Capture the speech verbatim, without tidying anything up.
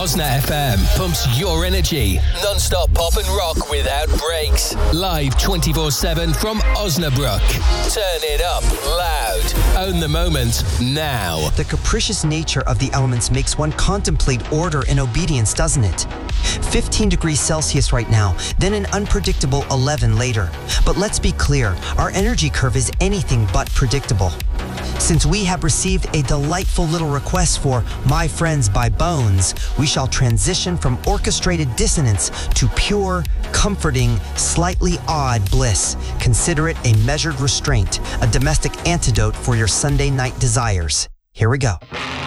Osna F M pumps your energy. Non-stop pop and rock without breaks. Live twenty-four seven from Osnabrück. Turn it up loud. Own the moment now. The capricious nature of the elements makes one contemplate order and obedience, doesn't it? fifteen degrees Celsius right now, then an unpredictable eleven later. But let's be clear, our energy curve is anything but predictable. Since we have received a delightful little request for My Friends by Bones, we shall transition from orchestrated dissonance to pure, comforting, slightly odd bliss. Consider it a measured restraint, a domestic antidote for your Sunday night desires. Here we go.